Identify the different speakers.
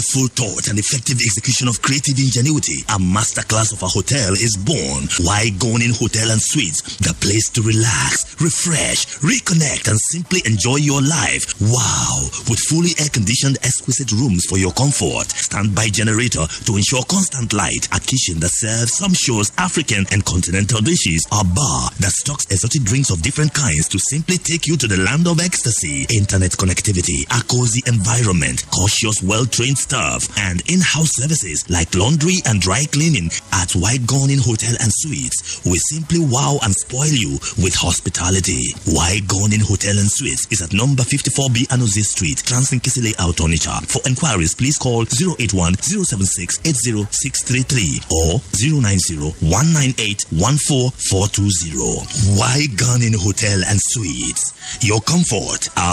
Speaker 1: thoughtful thought and effective execution of creative ingenuity, a masterclass of a hotel is born. Waigonin Hotel and Suites, the place to relax, refresh, reconnect, and simply enjoy your life. Wow! With fully air-conditioned, exquisite rooms for your comfort, standby generator to ensure constant light, a kitchen that serves sumptuous African and continental dishes, a bar that stocks exotic drinks of different kinds to simply take you to the land of ecstasy, internet connectivity, a cozy environment, cautious, well-trained staff, and in-house services like laundry and dry cleaning. At Waigonin Hotel and Suites, we simply wow and spoil you with hospitality. Waigonin Hotel and Suites is at number 54B Anozie Street, Transinkisi Layout, Onitsha. For inquiries, please call 081-076-80633 or 090-198-14420. Waigonin Hotel and Suites. Your comfort, our